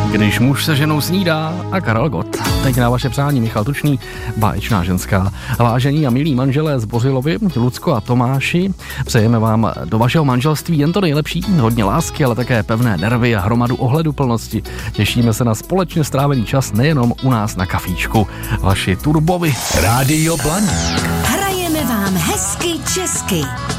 Když muž se ženou snídá a Karel Gott. Teď na vaše přání Michal Tučný, báječná ženská. Vážení a milí manželé z Bořilovy, Lucko a Tomáši, přejeme vám do vašeho manželství jen to nejlepší, hodně lásky, ale také pevné nervy a hromadu ohleduplnosti. Těšíme se na společně strávený čas nejenom u nás na kafíčku. Vaši Turbovi. Rádio Blaník. Hrajeme vám hezky česky.